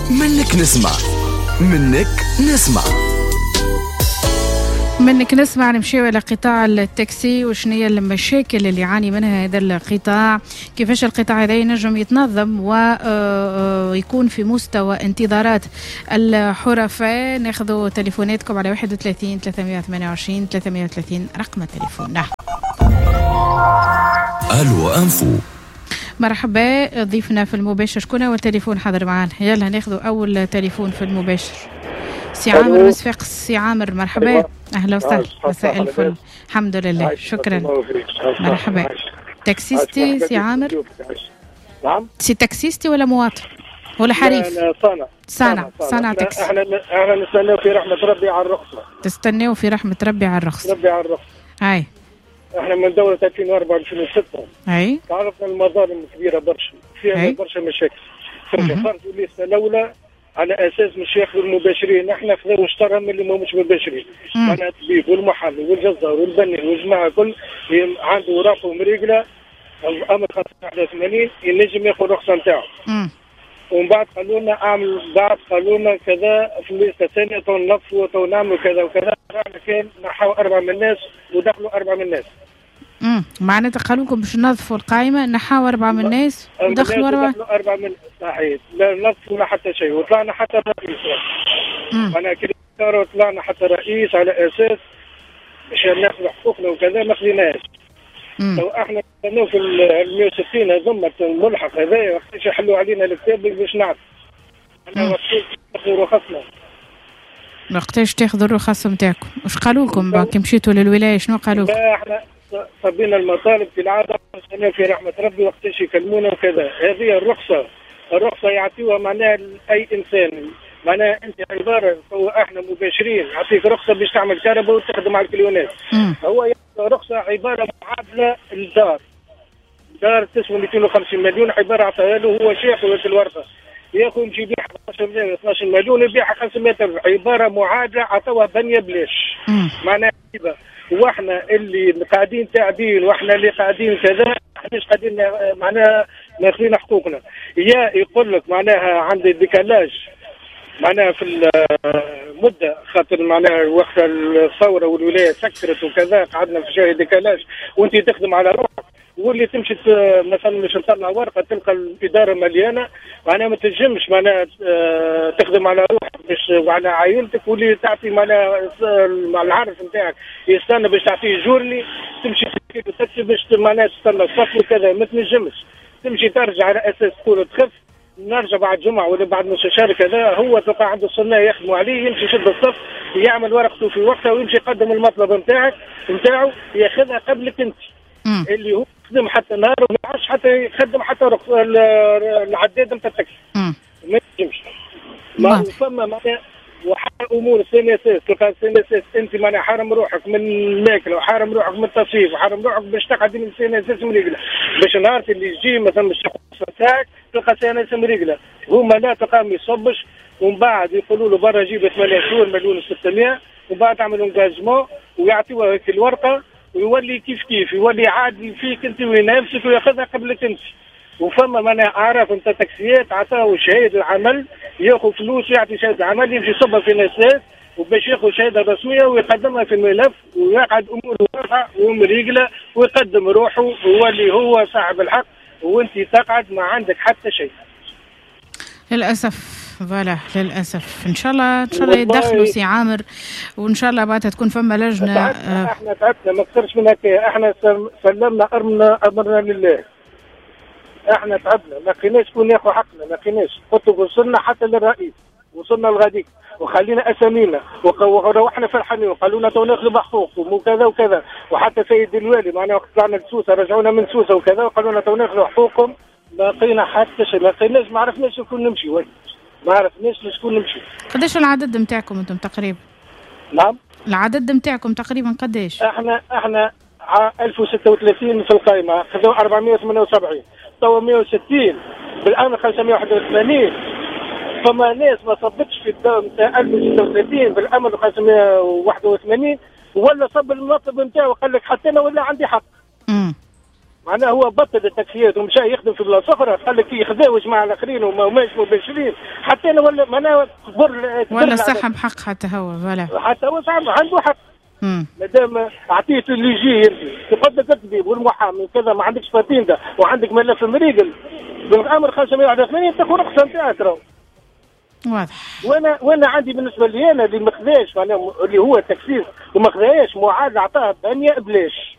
منك نسمع منك نسمع. نمشي إلى قطاع التاكسي وشنية المشاكل اللي يعاني منها هذا القطاع، كيفاش القطاع هذا ينجم يتنظم ويكون في مستوى انتظارات الحرفاء. ناخذوا تليفوناتكم على 31 328 330 رقم التليفون. ألو أنفو. مرحبا، ضيفنا في المباشر شكون هو التليفون حاضر معنا؟ يلا ناخذوا أول تليفون في المباشر. سي عامر من صفاقس. سي عامر مرحبا، أهلا وسهلا، مساء الفل. الحمد لله، شكرا. مرحبا. تاكسيستي سي عامر؟ نعم. سي تاكسيستي ولا مواطن ولا حريف؟ صانع تاكسي. احنا نستناو في رحمة ربي على الرخصة. تستناو في رحمة ربي على الرخصة. هاي. احنا من دولة 2004 2006. اي. تعرفنا المظالم كبيرة برشا، فيها برشا مشاكل. خرجوا لسه الأولى على اساس مش ياخذوا المباشرين، احنا خذوا اشترى من اللي ما مش مباشرين. معناها الطبيب والمحامي والجزار والبني والجماعه كل عنده رقم مريقله امر 85 ينجم ياخذ الرخصه نتاعو. ومن بعد قالوا لنا كذا في الليسته الثانيه تو نلفوا تو نعملوا كذا وكذا. رانا كان نحاو 4 من الناس ودخلوا 4 من الناس. معناتها قالوا لكم باش نظفوا القائمه، نحاو 4 من الناس ودخلوا 4 من صحيح. لا نظفوا ولا حتى شيء، وطلعنا حتى رئيس. انا كده طلعنا حتى رئيس على اساس باش ناخذ حقوقنا وكذا ما خذيناش. لو احنا كنا في ال 160 هذوما الملحق هذايا وقتاش يحلوا علينا الكتاب باش نعرف. انا وقتاش ناخذ رخصنا. وقتاش تاخذوا الرخص نتاعكم؟ واش قالوا لكم كي مشيتوا للولايه؟ شنو قالوا لكم؟ لا احنا صبينا المطالب في العاده نستناو في رحمه ربي وقتاش يكلمونا وكذا. هذه الرخصه يعطيوها معناها لاي انسان. معناها انت عباره هو احنا مباشرين يعطيك رخصه باش تعمل كهرباء وتخدم على الكليونات. هو رخصه عباره معادله الدار تسوى 250 مليون، عباره عطاها له هو شيخ وقت الورقه ياخذ يمشي يبيعها 11 مليون 12 مليون يبيعها 500,000. عباره معادله عطاوها بنيه بلاش. معناها واحنا اللي قاعدين تعبين واحنا اللي قاعدين كذا مش قاعدين معناها ماخذين حقوقنا. يا يقول لك معناها عندي ديكالاج معناها في المده خاطر معناها وقت الثوره والولايه سكرت وكذا قعدنا في شهر ديكالاج وانت تخدم على روحك واللي تمشي مثلا مش نطلع ورقه تلقى الاداره مليانه معناها ما تنجمش معناها تخدم على روحك باش وعلى عائلتك واللي تعطي معناها العرف نتاعك يستنى باش تعطيه جورني تمشي تكتب باش معناها تستنى الصف وكذا ما تنجمش تمشي ترجع على اساس تقول تخف نرجع بعد جمعه ولا بعد نص شهر كذا. هو تلقى عنده صناع يخدموا عليه يمشي يشد الصف يعمل ورقته في وقتها ويمشي يقدم المطلب نتاعو ياخذها قبلك انت اللي هو يخدم حتى نهار وما يعرفش حتى يخدم حتى العداد نتاع التاكسي ما ينجمش. ما فما معناها وحال امور السيناسات تلقى السيناسات انت معناها حارم روحك من الماكله وحارم روحك من التصريف وحارم روحك باش تقعد من السيناسات مريقله باش نهار اللي يجي مثلا باش تاخذ تاعك تلقى سيناسات مريقله هما لا تلقى ما يصبش ومن بعد يقولوا له برا جيب 8 شهور مليون 600 ومن بعد تعملوا انجاجمون ويعطيوها هيك الورقه ويولي كيف يولي عادي فيك انت وينافسك وياخذها قبلك انت. وفما معناها اعراف نتاع تاكسيات عطاو شهاده العمل ياخذ فلوس ويعطي شهاده العمل يمشي يصبها في ناس وباش ياخذ شهاده رسميه ويقدمها في الملف ويقعد اموره واضحه ومريقله ويقدم روحه ويولي هو صاحب الحق وانت تقعد ما عندك حتى شيء. للاسف فوالا للاسف. ان شاء الله يدخلوا سي عامر وان شاء الله بعدها تكون فما لجنه. احنا تعبنا ما كثرش من هكا. احنا سلمنا امرنا لله. احنا تعبنا ما لقيناش شكون ياخذ حقنا ما لقيناش. قلت وصلنا حتى للرئيس وصلنا لغاديك وخلينا اسامينا وروحنا فرحانين وقالوا لنا تو ناخذوا بحقوقكم وكذا وكذا. وحتى سيد الوالي معنا وقت طلعنا لسوسه رجعونا من سوسه وكذا وقالوا لنا تو ناخذوا حقوقكم. ما لقينا حتى شيء ما لقيناش ما عرفناش شكون نمشي ما عرفناش لشكون نمشي. قداش العدد نتاعكم انتم تقريبا؟ نعم العدد نتاعكم تقريبا قداش؟ احنا 1036 في القائمه خذوا 478 تو 160 بالامر 581. فما ناس ما صبتش في الدوام نتاع 1036 بالامر 581 ولا صب المطلب نتاعو قال لك حتى انا ولا عندي حق. معناها هو بطل التاكسيات ومشى يخدم في بلاصه اخرى، قال لك يخذاوش مع الاخرين وما هماش مباشرين، حتى انا ولا معناها ولا صح بحق حتى هو ولا حتى هو صعب عنده حق. مادام اعطيته اللي يجي تقعد لك الطبيب والمحامي وكذا ما عندكش باتيندا وعندك ملف مريقل بالامر 581 تاخذ رخصه نتاعك. واضح. وانا عندي بالنسبه لي انا اللي ما خذاش معناها اللي هو التكسير وما خذاش معادله عطاها بانيا بلاش.